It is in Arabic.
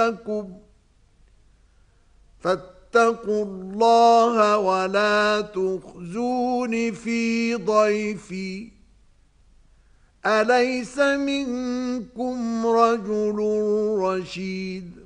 لكم فاتقوا الله ولا تخزون في ضيفي أليس منكم رجل رشيد